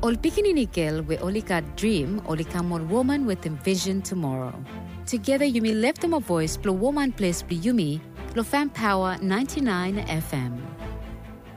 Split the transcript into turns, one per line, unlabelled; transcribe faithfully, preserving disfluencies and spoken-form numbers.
Ol Pikininikil we olika dream olika more woman with a vision tomorrow. Together you may lift them a voice, plo woman place be yumi, plo fan power ninety-nine F M.